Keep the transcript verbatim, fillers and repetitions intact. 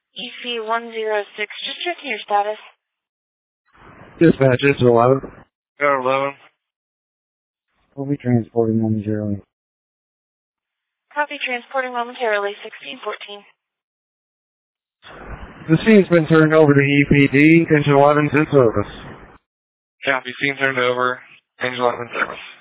E C one zero six, just checking your status. Dispatch, it's eleven. Go eleven. We'll be transporting momentarily. Copy, transporting momentarily, sixteen fourteen. The scene's been turned over to E P D. Engine eleven's in service. Copy, scene turned over. Engine eleven in service.